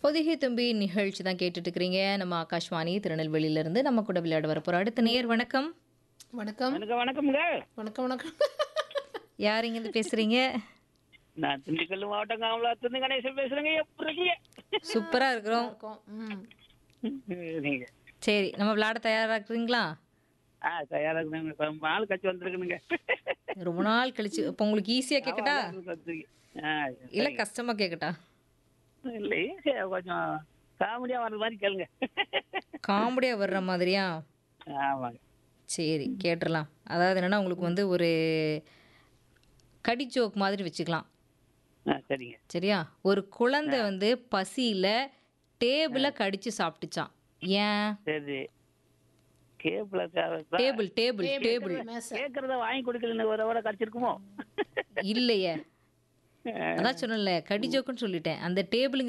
பொதிகை தும்பி நிகழ்ச்சி தான் கேட்டுட்டு இருக்கிறீங்க. நம்ம ஆகாஷ்வாணி திருநெல்வேலியிலிருந்து நம்ம கூட விளையாட வரப்போறோம். அடுத்த நேயர் வணக்கம். வணக்கம். வணக்கம் வணக்கம்ங்க. வணக்கம் வணக்கம். யார் இங்கேருந்து பேசுறீங்க? நான் திண்டுக்கல் மாவட்டம் காமலாத்துலேருந்து கணேசன் பேசுறேங்க. எப்படி இருக்கீங்க? சூப்பரா இருக்கிறோம். வணக்கம். நீங்க சரி, நம்ம விளையாட தயாரா இருக்கிறீங்களா? தயாரா இருக்குங்க. இப்ப ஆள் கட்சி வந்திருக்குனுங்க. ரொம்ப நாள் கழிச்சு. இப்போ உங்களுக்கு ஈஸியா கேட்கட்டா இல்ல கஷ்டமா கேட்கட்டா? இல்லை ஈஸியா கொஞ்சம் காமெடியா வர்ற மாதிரி கேளுங்க. காமெடியா வர்ற மாதிரியா? ஆமாங்க. சரி, கேட்டுடலாம். அதாவது என்னன்னா உங்களுக்கு வந்து ஒரு கடி ஜோக் மாதிரி வச்சுக்கலாம். சரிங்க. சரியா? ஒரு குழந்தை வந்து பசியில டேபிள கடிச்சு சாப்பிட்டுச்சான். ஏன்? சரி. கேபிள் டேபிள் டேபிள் டேபிள் மேசை. கேட்கறத வாங்கி கொடுக்கல ஒரு தடவை கடிச்சிருக்குமோ? இல்லையே. அதான் சொன்னேன்ல, கடி ஜோக்குன்னு சொல்லிட்டேன். அந்த டேபிளுங்க